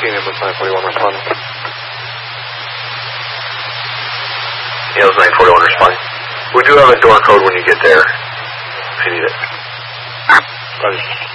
ambulance 941 responding. Ambulance 941 responding. We do have a door code when you get there, if you need it. Roger.